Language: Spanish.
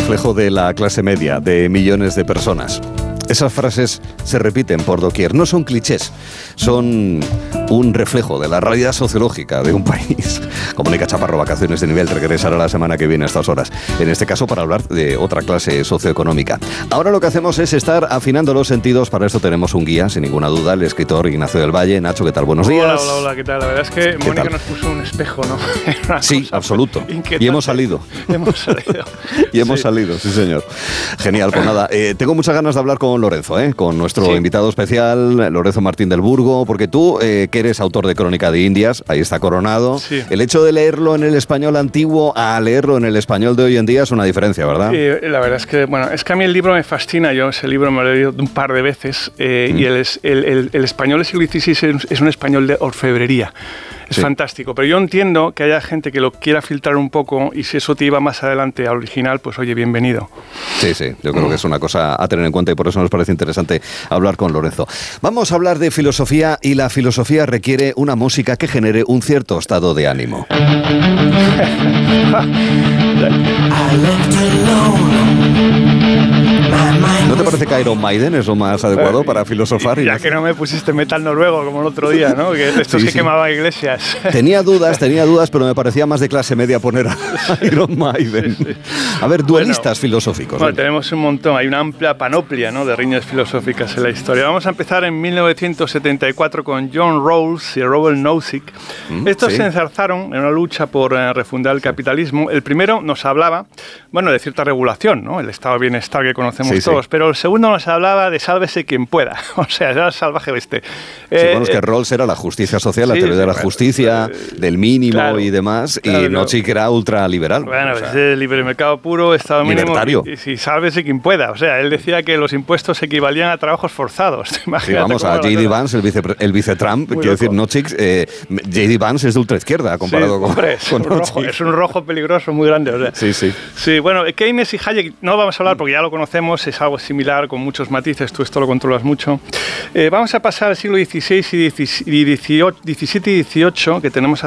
reflejo de la clase media, de millones de personas. Esas frases se repiten por doquier, no son clichés, son un reflejo de la realidad sociológica de un país. Comunica Chaparro, vacaciones de nivel, regresará la semana que viene a estas horas, en este caso para hablar de otra clase socioeconómica. Ahora lo que hacemos es estar afinando los sentidos, para esto tenemos un guía, sin ninguna duda, el escritor Ignacio del Valle. Nacho, ¿qué tal? Buenos días. Hola, ¿qué tal? La verdad es que Mónica nos puso un espejo, ¿no? Sí, absoluto. Inquietante. Y hemos salido. Hemos salido, sí señor. Genial, pues nada, tengo muchas ganas de hablar con Lorenzo, con nuestro invitado especial, Lorenzo Martín del Burgo, porque tú, que eres autor de Crónica de Indias, ahí está coronado, el hecho de leerlo en el español antiguo a leerlo en el español de hoy en día es una diferencia, ¿verdad? La verdad es que, bueno, es que a mí el libro me fascina, yo ese libro me lo he leído un par de veces, y el español del siglo XVI es un español de orfebrería. Es fantástico, pero yo entiendo que haya gente que lo quiera filtrar un poco y si eso te iba más adelante al original, pues oye, bienvenido. Sí, yo creo que es una cosa a tener en cuenta y por eso nos parece interesante hablar con Lorenzo. Vamos a hablar de filosofía y la filosofía requiere una música que genere un cierto estado de ánimo. ¿No te parece que Iron Maiden es lo más adecuado para filosofar? Ya que no me pusiste metal noruego como el otro día, ¿no? Que estos que quemaban iglesias. Tenía dudas, pero me parecía más de clase media poner a Iron Maiden. A ver, dualistas filosóficos. Bueno, tenemos un montón, hay una amplia panoplia, ¿no?, de riñas filosóficas en la historia. Vamos a empezar en 1974 con John Rawls y Robert Nozick. Estos se enzarzaron en una lucha por refundar el capitalismo. El primero nos hablaba, bueno, de cierta regulación, ¿no?, el estado de bienestar que conocemos todos, pero el segundo nos hablaba de sálvese quien pueda, o sea, era el salvaje oeste. Bueno, es que Rawls era la justicia social, la teoría de la justicia, del mínimo y demás, y Nozick era ultraliberal. Bueno, es el libre mercado puro, estado mínimo, libertario. Y sálvese quien pueda, o sea, él decía que los impuestos equivalían a trabajos forzados. Vamos, a J.D. Vance, el vice-Trump, quiero decir, Nozick, J.D. Vance es de ultraizquierda comparado con Nozick. Es un rojo peligroso muy grande, o sea. Sí, bueno, Keynes y Hayek no vamos a hablar porque ya lo conocemos, es algo similar con muchos matices, tú esto lo controlas mucho. Vamos a pasar al siglo XVI y XVII y XVIII, que tenemos